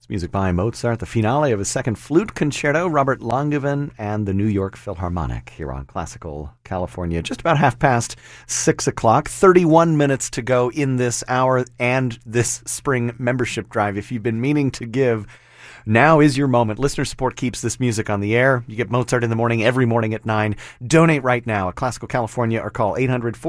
Music by Mozart, the finale of his second flute concerto, Robert Langevin and the New York Philharmonic here on Classical California. Just about 6:30, 31 minutes to go in this hour and this spring membership drive. If you've been meaning to give, now is your moment. Listener support keeps this music on the air. You get Mozart in the morning every morning at 9. Donate right now at Classical California or call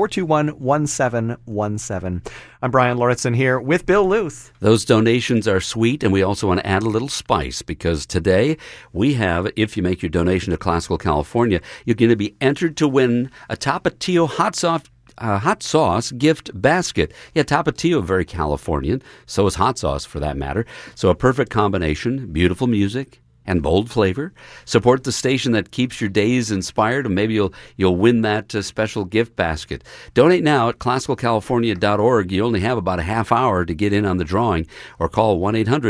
800-421-1717. I'm Brian Lauritsen here with Bill Luth. Those donations are sweet, and we also want to add a little spice because today we have, if you make your donation to Classical California, you're going to be entered to win a Tapatio hot sauce gift basket. Yeah, Tapatio, very Californian. So is hot sauce, for that matter. So a perfect combination, beautiful music and bold flavor. Support the station that keeps your days inspired, and maybe you'll win that special gift basket. Donate now at classicalcalifornia.org. You only have about a half hour to get in on the drawing, or call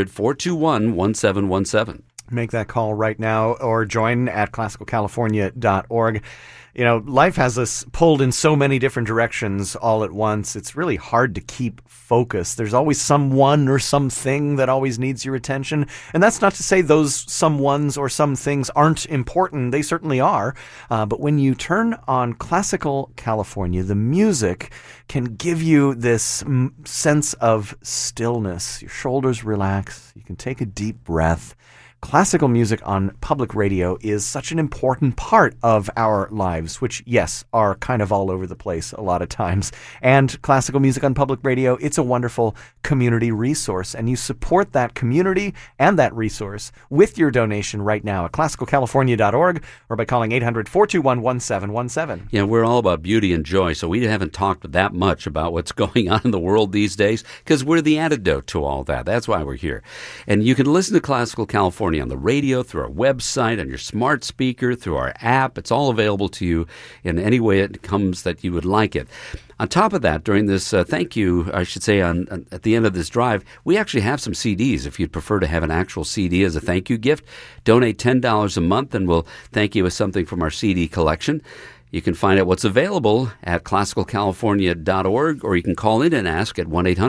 1-800-421-1717. Make that call right now or join at classicalcalifornia.org. You know, life has us pulled in so many different directions all at once. It's really hard to keep focus. There's always someone or something that always needs your attention. And that's not to say those someones or some things aren't important. They certainly are. But when you turn on Classical California, the music can give you this sense of stillness. Your shoulders relax. You can take a deep breath. Classical music on public radio is such an important part of our lives, which, yes, are kind of all over the place a lot of times. And classical music on public radio, it's a wonderful community resource. And you support that community and that resource with your donation right now at classicalcalifornia.org or by calling 800-421-1717. Yeah, we're all about beauty and joy, so we haven't talked that much about what's going on in the world these days because we're the antidote to all that. That's why we're here. And you can listen to Classical California on the radio, through our website, on your smart speaker, through our app. It's all available to you in any way it comes that you would like it. On top of that, during this thank you, I should say, at the end of this drive, we actually have some CDs. If you'd prefer to have an actual CD as a thank you gift, donate $10 a month and we'll thank you with something from our CD collection. You can find out what's available at classicalcalifornia.org, or you can call in and ask at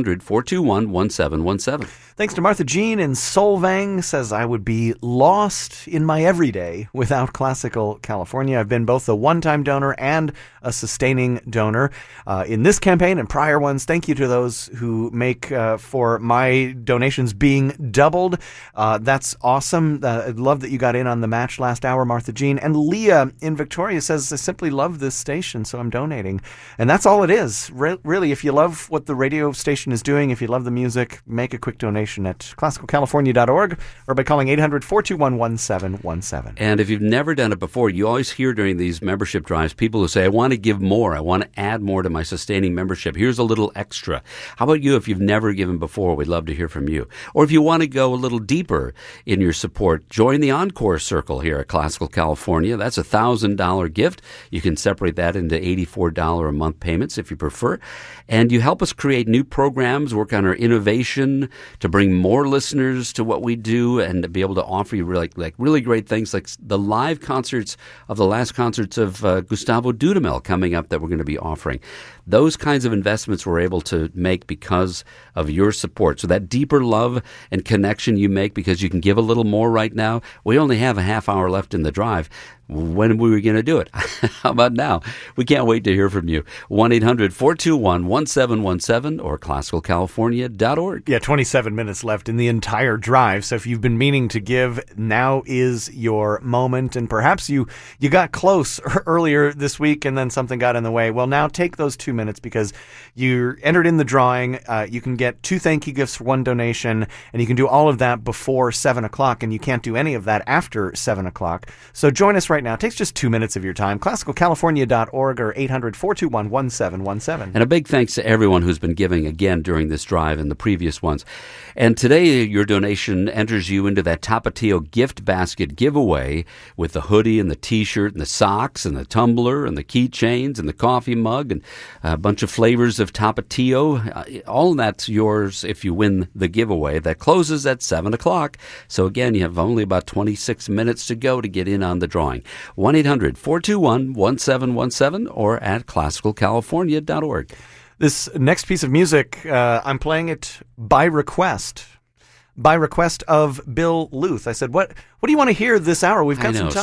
1-800-421-1717. Thanks to Martha Jean in Solvang, says, I would be lost in my everyday without Classical California. I've been both a one-time donor and a sustaining donor in this campaign and prior ones. Thank you to those who make for my donations being doubled. That's awesome. I love that you got in on the match last hour, Martha Jean. And Leah in Victoria says, I simply love this station, so I'm donating. And that's all it is. Really, if you love what the radio station is doing, if you love the music, make a quick donation at classicalcalifornia.org or by calling 800-421-1717. And if you've never done it before, you always hear during these membership drives people who say, I want to give more. I want to add more to my sustaining membership. Here's a little extra. How about you if you've never given before? We'd love to hear from you. Or if you want to go a little deeper in your support, join the Encore Circle here at Classical California. That's a $1,000 gift. You can separate that into $84 a month payments if you prefer. And you help us create new programs, work on our innovation to bring more listeners to what we do and to be able to offer you really great things like the live concerts of the last concerts of Gustavo Dudamel coming up that we're going to be offering. Those kinds of investments we're able to make because of your support. So that deeper love and connection you make because you can give a little more right now. We only have a half hour left in the drive. When were we going to do it? How about now? We can't wait to hear from you. 1-800-421-1717 or classicalcalifornia.org. Yeah, 27 minutes left in the entire drive. So if you've been meaning to give, now is your moment. And perhaps you got close earlier this week and then something got in the way. Well, now take those 2 minutes because you entered in the drawing. You can get 2 thank you gifts for 1 donation, and you can do all of that before 7 o'clock, and you can't do any of that after 7 o'clock. So join us right now. It takes just 2 minutes of your time. classicalcalifornia.org or 800-421-1717. And a big thanks to everyone who's been giving again during this drive and the previous ones. And today, your donation enters you into that Tapatio gift basket giveaway with the hoodie and the T-shirt and the socks and the tumbler and the keychains and the coffee mug and a bunch of flavors of Tapatio. All of that's yours if you win the giveaway. That closes at 7 o'clock. So again, you have only about 26 minutes to go to get in on the drawing. 1-800-421-1717 or at classicalcalifornia.org. This next piece of music, I'm playing it by request. by request of Bill Luth. I said, what do you want to hear this hour? We've got I some know. time.